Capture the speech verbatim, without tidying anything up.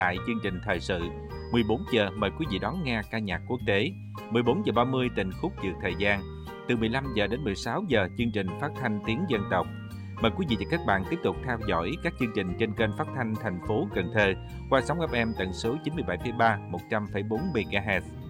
Tại chương trình thời sự, mười bốn giờ mời quý vị đón nghe ca nhạc quốc tế, mười bốn giờ ba mươi tình khúc vượt thời gian, từ mười lăm giờ đến mười sáu giờ chương trình phát thanh tiếng dân tộc. Mời quý vị và các bạn tiếp tục theo dõi các chương trình trên kênh phát thanh thành phố Cần Thơ qua sóng ép em tần số chín mươi bảy phẩy ba, một trăm phẩy bốn MHz.